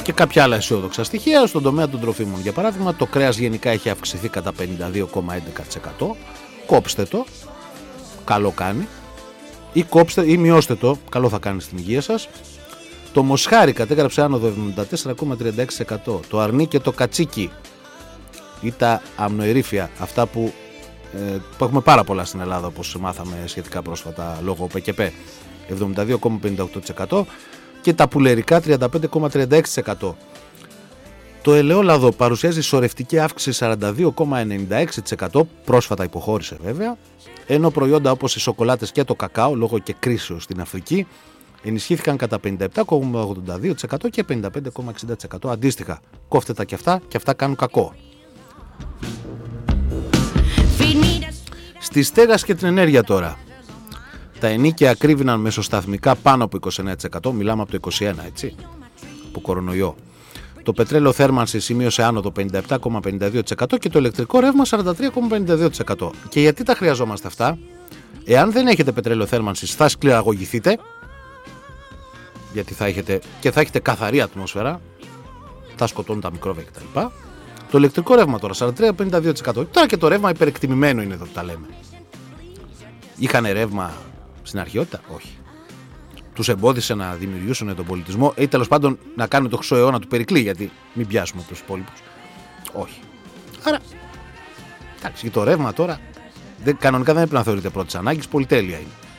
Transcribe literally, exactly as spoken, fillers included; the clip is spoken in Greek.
Και κάποια άλλα αισιόδοξα στοιχεία. Στον τομέα των τροφίμων, για παράδειγμα, το κρέας γενικά έχει αυξηθεί κατά πενήντα δύο κόμμα έντεκα τοις εκατό. Κόψτε το, καλό κάνει. Ή κόψτε ή μειώστε το, καλό θα κάνει στην υγεία σας. Το μοσχάρι κατέγραψε άνοδο εβδομήντα τέσσερα κόμμα τριάντα έξι τοις εκατό. Το αρνί και το κατσίκι ή τα αμνοερήφια, αυτά που, ε, που έχουμε πάρα πολλά στην Ελλάδα, όπως μάθαμε σχετικά πρόσφατα λόγω ΠΚΠ, εβδομήντα δύο κόμμα πενήντα οκτώ τοις εκατό. Και τα πουλερικά τριάντα πέντε κόμμα τριάντα έξι τοις εκατό. Το ελαιόλαδο παρουσιάζει σωρευτική αύξηση σαράντα δύο κόμμα ενενήντα έξι τοις εκατό, πρόσφατα υποχώρησε βέβαια, ενώ προϊόντα όπως οι σοκολάτες και το κακάο, λόγω και κρίσεως στην Αφρική, ενισχύθηκαν κατά πενήντα επτά κόμμα ογδόντα δύο τοις εκατό και πενήντα πέντε κόμμα εξήντα τοις εκατό αντίστοιχα. Κόφτε τα και αυτά και αυτά κάνουν κακό. Στη στέγαση και την ενέργεια τώρα. Τα ενοίκια κρύβηναν μεσοσταθμικά πάνω από είκοσι εννέα τοις εκατό, μιλάμε από το είκοσι ένα, έτσι, από κορονοϊό. Το πετρέλαιο θέρμανσης σημείωσε άνοδο πενήντα επτά κόμμα πενήντα δύο τοις εκατό και το ηλεκτρικό ρεύμα σαράντα τρία κόμμα πενήντα δύο τοις εκατό. Και γιατί τα χρειαζόμαστε αυτά? Εάν δεν έχετε πετρέλαιο θέρμανσης θα σκληραγωγηθείτε, γιατί θα έχετε και θα έχετε καθαρή ατμόσφαιρα, θα σκοτώνουν τα μικρόβια κτλ. Το ηλεκτρικό ρεύμα τώρα σαράντα τρία κόμμα πενήντα δύο τοις εκατό. Τώρα και το ρεύμα υπερεκτιμημένο είναι εδώ που τα λέμε. Είχαν ρεύμα στην αρχαιότητα? Όχι. Τους εμπόδισε να δημιουργήσουν τον πολιτισμό ή τέλος πάντων να κάνουν το χρυσό αιώνα του Περικλή, γιατί μην πιάσουμε τους υπόλοιπους. Όχι. Άρα, εντάξει, και το ρεύμα τώρα δεν, κανονικά δεν έπρεπε να θεωρείται πρώτης ανάγκης, πολυτέλεια είναι.